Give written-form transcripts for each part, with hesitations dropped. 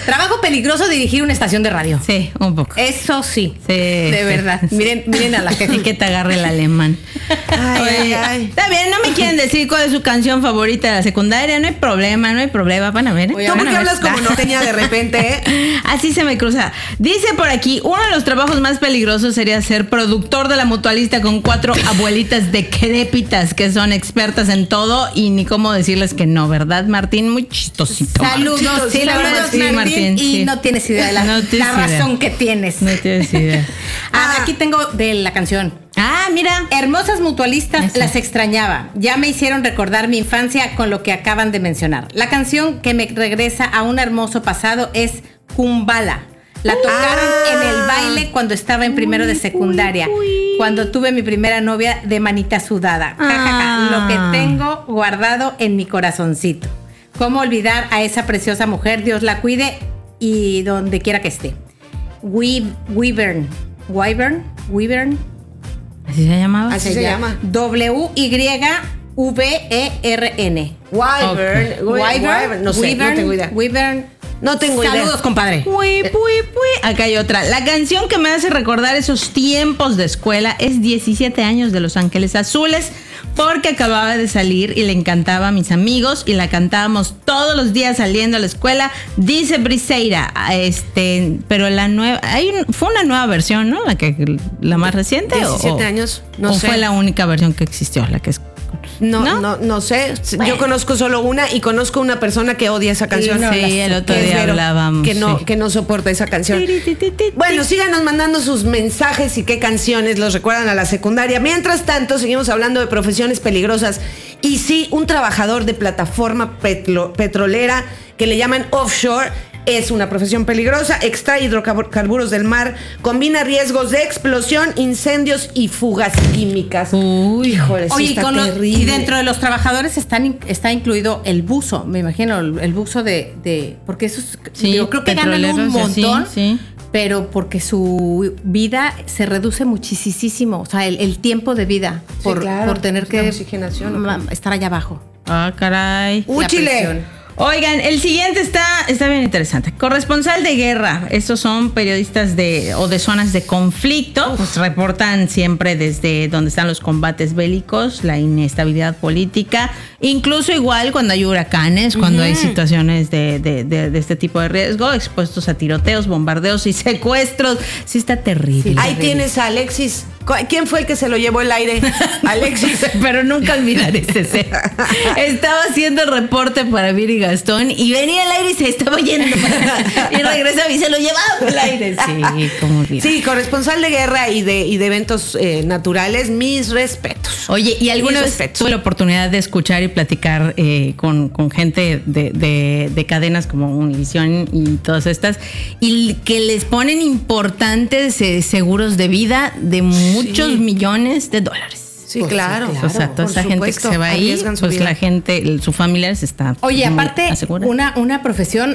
Trabajo peligroso dirigir una estación de radio. Sí, un poco. Eso sí. Sí, de verdad. Miren a la jefa. Y que te agarre el alemán. Ay. Está bien, no me quieren decir cuál es su canción favorita de la secundaria. No hay problema. Van a ver. Oye, ¿tú por qué hablas como norteña de repente? Así se me cruza. Dice por aquí, uno de los trabajos más peligrosos sería ser productor de la Mutualista con 4 abuelitas decrépitas que son expertas en todo y ni cómo decirles que no, ¿verdad, Martín? Muy chistosito. Saludos, sí, la verdad, Martín. sí, Martín. Y Sí. no tienes idea de la razón que tienes. No tienes idea. Aquí tengo de la canción. Mira. Hermosas mutualistas, Eso. las extrañaba. Ya me hicieron recordar mi infancia con lo que acaban de mencionar. La canción que me regresa a un hermoso pasado es Kumbala. La tocaron en el baile cuando estaba en primero de secundaria, cuando tuve mi primera novia de manita sudada. Lo que tengo guardado en mi corazoncito. ¿Cómo olvidar a esa preciosa mujer? Dios la cuide y donde quiera que esté. Wyvern. ¿Así se llamaba? Así se llama. Wyvern. Wyvern. No sé, no tengo idea. Wyvern. No tengo idea. Saludos, compadre. Acá hay otra. La canción que me hace recordar esos tiempos de escuela es 17 años de Los Ángeles Azules, porque acababa de salir y le encantaba a mis amigos y la cantábamos todos los días saliendo a la escuela. Dice Briseira, pero la nueva, fue una nueva versión, ¿no? La más reciente. 17 años, no sé. ¿O fue la única versión que existió, la que es? No sé. Bueno. Yo conozco solo una y conozco una persona que odia esa canción. Sí, el otro día hablábamos. Que no soporta esa canción. Bueno, síganos mandando sus mensajes y qué canciones los recuerdan a la secundaria. Mientras tanto, seguimos hablando de profesiones peligrosas. Y sí, un trabajador de plataforma petrolera que le llaman offshore es una profesión peligrosa, extrae hidrocarburos del mar, combina riesgos de explosión, incendios y fugas químicas. Uy, híjole, Oye, está terrible. y dentro de los trabajadores está incluido el buzo, me imagino, el buzo de porque esos yo creo que ganan un montón, sí. Pero porque su vida se reduce muchísimo, o sea, el tiempo de vida por tener que estar allá abajo. Caray. Chile. Oigan, el siguiente está bien interesante. Corresponsal de guerra. Estos son periodistas de zonas de conflicto. Pues reportan siempre desde donde están los combates bélicos, la inestabilidad política, incluso igual cuando hay huracanes, cuando hay situaciones de este tipo de riesgo, expuestos a tiroteos, bombardeos y secuestros. Sí, está terrible. Ahí tienes a Alexis. ¿Quién fue el que se lo llevó el aire? Alexis. Pero nunca olvidaré ese ser. Estaba haciendo el reporte para Viri Gastón y venía el aire y se estaba yendo. Y regresaba y se lo llevaba el aire. Sí, como olvidar. Sí, corresponsal de guerra y de eventos naturales, mis respetos. Oye, ¿y alguna vez tuve la oportunidad de escuchar y platicar con gente de cadenas como Univisión y todas estas, y que les ponen importantes seguros de vida de muchos millones de dólares? Sí, pues claro. O sea, toda esa gente que se va ahí, pues la gente, sus familiares está. Oye, aparte, una profesión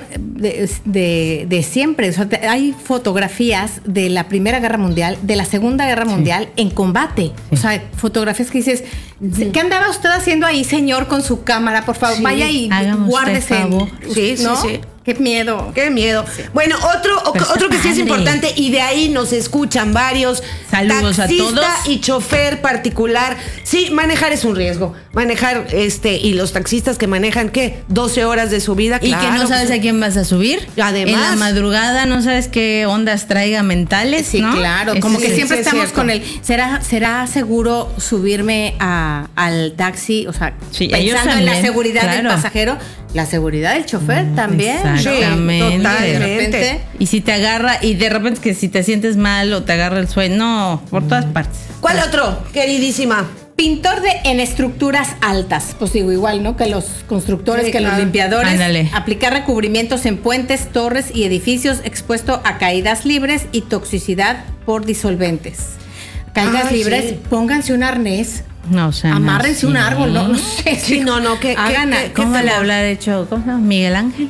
de siempre. O sea, hay fotografías de la Primera Guerra Mundial, de la Segunda Guerra Mundial en combate. O sea, fotografías que dices, ¿qué andaba usted haciendo ahí, señor, con su cámara? Por favor, vaya y guárdese. Sí. Qué miedo. Qué miedo. Bueno, otro que sí es importante y de ahí nos escuchan varios. Saludos a todos. Taxista y chofer particular. Sí, manejar es un riesgo. Manejar, y los taxistas que manejan, ¿qué? 12 horas de su vida. Y que no sabes a quién vas a subir. Además. En la madrugada no sabes qué ondas traiga mentales, sí, ¿no? Claro. Como que siempre estamos con el... ¿Será seguro subirme al taxi? O sea, pensando en la seguridad del pasajero. La seguridad del chofer también. Exactamente. Sí, totalmente. Y si te agarra, y de repente que si te sientes mal o te agarra el sueño, no, por todas partes. ¿Cuál otro, queridísima? Pintor en estructuras altas. Pues digo, igual, ¿no? Que los constructores, que los limpiadores. Ándale. Aplicar recubrimientos en puentes, torres y edificios expuesto a caídas libres y toxicidad por disolventes. Caídas libres, pónganse un arnés. No, o sea, amárrense un árbol, no sé. Sí, ¿Cómo le habrá hecho? ¿Cómo se llama? Miguel Ángel.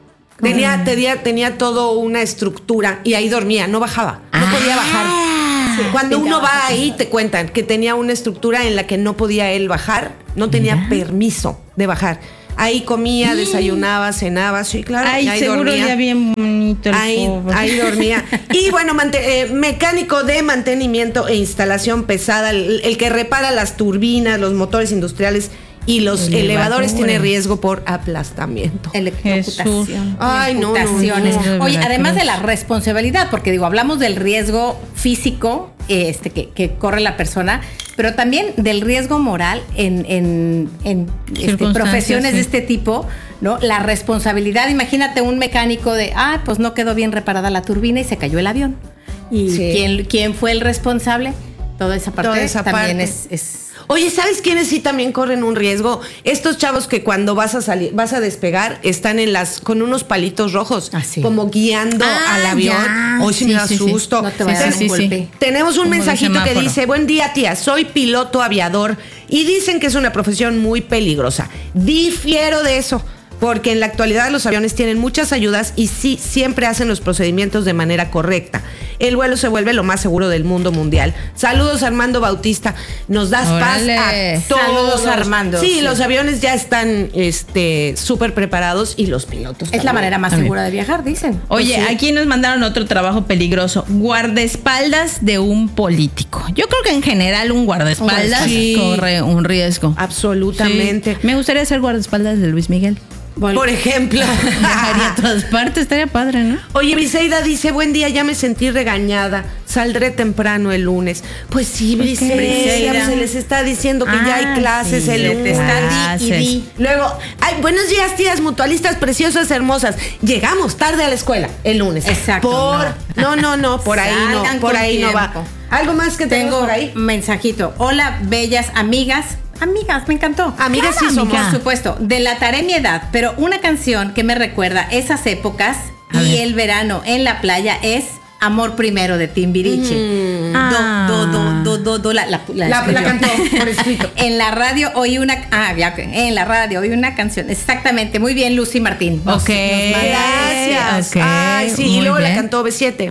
Tenía todo una estructura y ahí dormía, no bajaba, no podía bajar. Sí. Cuando uno va ahí te cuentan que tenía una estructura en la que no podía él bajar, no tenía permiso de bajar. Ahí comía, desayunaba, cenaba, sí, claro. Ay, y ahí seguro dormía. ya bien bonito el pobre. Ahí dormía. Y bueno, mecánico de mantenimiento e instalación pesada, el que repara las turbinas, los motores industriales y los elevadores, tiene riesgo por aplastamiento. Electrocutación. Ay, no. Oye, además de la responsabilidad, porque digo, hablamos del riesgo físico que corre la persona, pero también del riesgo moral en profesiones de este tipo, ¿no? La responsabilidad, imagínate un mecánico pues no quedó bien reparada la turbina y se cayó el avión. ¿Y quién fue el responsable? Toda esa parte también es. Oye, ¿sabes quiénes sí también corren un riesgo? Estos chavos que cuando vas a despegar, están con unos palitos rojos, como guiando al avión. Hoy sí me da susto. No te vayas a dar un golpe. Tenemos un mensajito que dice: buen día, tía, soy piloto aviador y dicen que es una profesión muy peligrosa. Difiero de eso, porque en la actualidad los aviones tienen muchas ayudas y sí, siempre hacen los procedimientos de manera correcta. El vuelo se vuelve lo más seguro del mundo mundial. Saludos, Armando Bautista. Nos das paz a todos. Saludos, Armando. Sí, los aviones ya están súper preparados y los pilotos es la manera más segura de viajar, dicen. Oye, aquí nos mandaron otro trabajo peligroso. Guardaespaldas de un político. Yo creo que en general un guardaespaldas corre un riesgo. Absolutamente. Sí. Me gustaría ser guardaespaldas de Luis Miguel. Por ejemplo. Viajaría a todas partes, estaría padre, ¿no? Oye, Briseida dice: buen día, ya me sentí regañada. Saldré temprano el lunes. Pues sí, Briseida, se les está diciendo que ya hay clases el lunes. Luego, buenos días, tías mutualistas preciosas, hermosas. Llegamos tarde a la escuela el lunes. Exacto. No, por ahí no va. ¿Algo más que tengo por ahí? Mensajito. Hola, bellas amigas, me encantó. Amigas sí somos. Por supuesto, delataré mi edad, pero una canción que me recuerda esas épocas el verano en la playa es Amor Primero de Timbiriche. La cantó por escrito. En la radio oí una canción. Exactamente. Muy bien, Lucy Martín. Gracias. Okay. Ay, sí, y luego la cantó B7.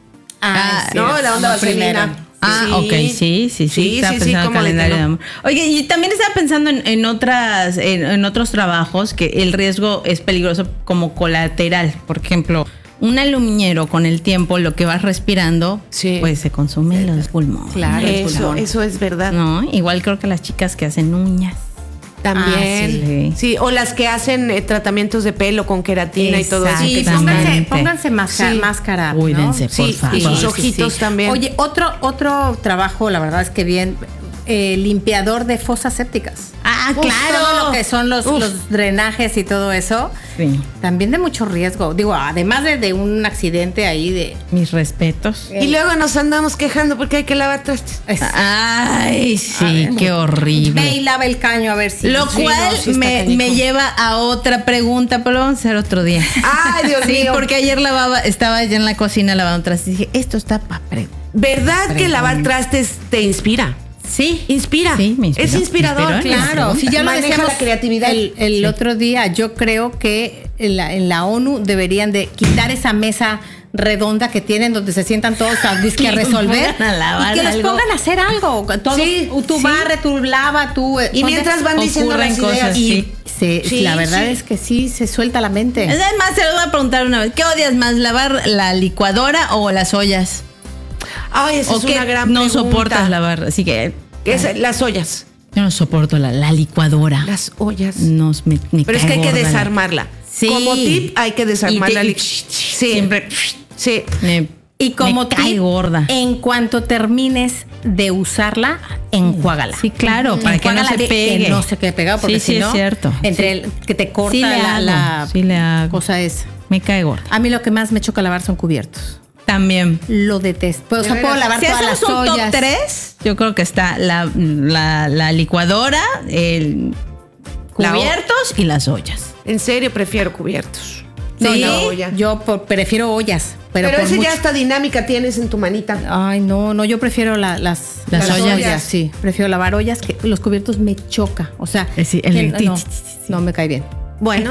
La onda vaselina. Ok, sí. Estaba pensando en el calendario de amor. Oye, y también estaba pensando en otros trabajos que el riesgo es peligroso como colateral. Por ejemplo, un aluminero con el tiempo, lo que vas respirando, pues se consumen los pulmones. Claro, eso es verdad. No, igual creo que las chicas que hacen uñas. También. Sí, o las que hacen tratamientos de pelo con queratina y todo eso. Sí, pónganse máscara. Cuídense, por favor. Y sus ojitos también. Oye, otro trabajo, la verdad es que bien, limpiador de fosas sépticas. Claro. Todo lo que son los drenajes y todo eso. Sí. También de mucho riesgo. Digo, además de un accidente ahí de... Mis respetos. Y luego nos andamos quejando porque hay que lavar trastes. Ay, sí, qué horrible. Ve y lava el caño a ver si... Lo cual me lleva a otra pregunta, pero lo vamos a hacer otro día. Ay, Dios mío. Sí, porque ayer estaba ya en la cocina lavando trastes y dije, esto está para ¿Verdad que lavar trastes te inspira? Sí. Inspira. Sí, me inspiró. Es inspirador. Claro. Si ya lo maneja decíamos la creatividad. El otro día, yo creo que en la ONU deberían de quitar esa mesa redonda que tienen donde se sientan todos a resolver a y que les pongan a hacer algo. Tú barre, tú lava, tú... Y mientras van diciendo las cosas, ideas. La verdad es que sí se suelta la mente. Además, se lo voy a preguntar una vez. ¿Qué odias más, lavar la licuadora o las ollas? Ay, esa es una gran pregunta. No soportas lavar, así que... Las ollas. Yo no soporto la licuadora. Las ollas. Me Pero es que hay que desarmarla. Sí. Como tip, hay que desarmarla. Siempre. Sí. Y como cae gorda. En cuanto termines de usarla, enjuágala. Sí, claro, para que no se pegue. Que no se quede pegado, porque si no, es cierto. Entre que te corta le hago. cosa esa. Me cae gorda. A mí lo que más me choca lavar son cubiertos. También. Lo detesto. Pues, o sea, puedo lavar todas las ollas. Si hacemos un top 3, yo creo que está la licuadora, el cubiertos y las ollas. En serio, prefiero cubiertos. Sí, yo prefiero ollas. Pero ese ya esta dinámica tienes en tu manita. Ay, no, yo prefiero las ollas. Sí, prefiero lavar ollas, que los cubiertos me choca. O sea, sí, no me cae bien. Bueno.